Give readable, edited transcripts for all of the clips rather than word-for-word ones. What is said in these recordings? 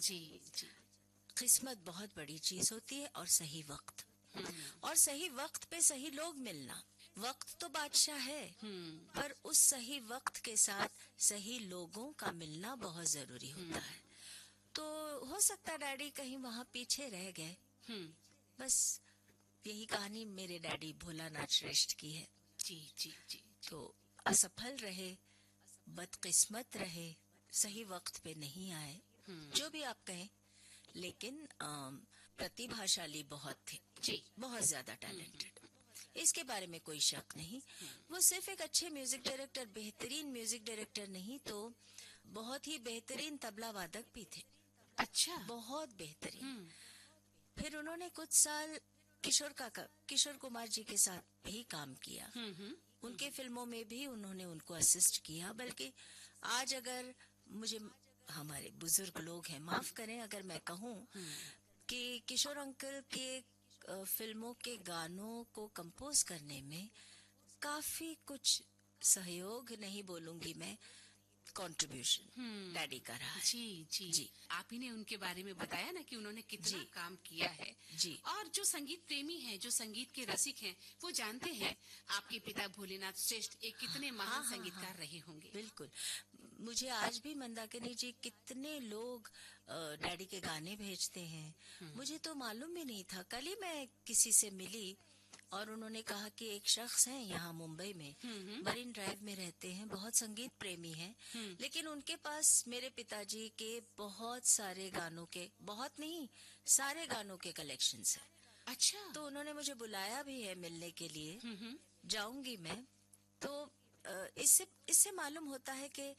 जी जी। किस्मत बहुत बड़ी चीज होती है, और सही वक्त, और सही वक्त पे सही लोग मिलना। वक्त तो बादशाह है, पर उस सही वक्त के साथ सही लोगों का मिलना बहुत जरूरी होता है। तो हो सकता है डैडी कहीं वहाँ पीछे रह गए। बस यही कहानी मेरे डैडी भोलानाथ श्रेष्ठ की है। जी जी जी। तो असफल रहे, बदकिस्मत रहे, सही वक्त पे नहीं आए, जो भी आप कहें, लेकिन प्रतिभाशाली बहुत थे। जी। बहुत ज्यादा टैलेंटेड, इसके बारे में कोई शक नहीं। वो सिर्फ एक अच्छे म्यूजिक डायरेक्टर, बेहतरीन म्यूजिक डायरेक्टर नहीं, तो बहुत ही बेहतरीन तबला वादक भी थे। अच्छा। बहुत बेहतरीन। फिर उन्होंने कुछ साल किशोर कुमार जी के साथ भी काम किया। उनके फिल्मों में भी उन्होंने उनको असिस्ट किया। बल्कि आज अगर मुझे, हमारे बुजुर्ग लोग हैं, माफ करें अगर मैं कहूँ कि किशोर अंकल के फिल्मों के गानों को कंपोज करने में काफी कुछ सहयोग, नहीं बोलूंगी मैं, कंट्रीब्यूशन डैडी का रहा है। जी जी जी आप ही ने उनके बारे में बताया ना कि उन्होंने कितना जी काम किया है। जी और जो संगीत प्रेमी हैं, जो संगीत के रसिक हैं, वो जानते हैं आपके पिता भोलेनाथ श्रेष्ठ एक कितने महान संगीतकार रहे होंगे। बिल्कुल। मुझे आज भी मंदाकिनी जी कितने लोग डैडी के गाने भेजते हैं, मुझे तो मालूम भी नहीं था। कल ही मैं किसी से मिली और उन्होंने कहा कि एक शख्स है यहाँ मुंबई में, मरीन ड्राइव में रहते हैं, बहुत संगीत प्रेमी हैं, लेकिन उनके पास मेरे पिताजी के बहुत सारे गानों के, बहुत नहीं, सारे गानों के कलेक्शंस हैं। अच्छा। तो उन्होंने मुझे बुलाया भी है मिलने के लिए, जाऊंगी मैं। तो इससे इससे मालूम होता है कि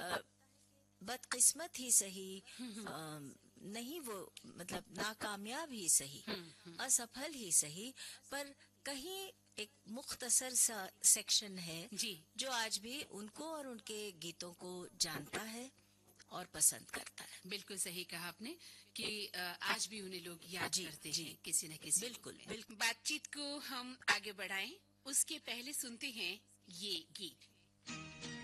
बदकिस्मत ही सही, नहीं वो, मतलब नाकामयाब ही सही, असफल ही सही, पर कहीं एक मुख्तसर सा सेक्शन है जी। जो आज भी उनको और उनके गीतों को जानता है और पसंद करता है। बिल्कुल सही कहा आपने कि आज भी उन्हें लोग याद जी करते जी हैं किसी न किसी बिल्कुल रूप में। बिल्कुल। बातचीत को हम आगे बढ़ाएं, उसके पहले सुनते हैं ये गीत।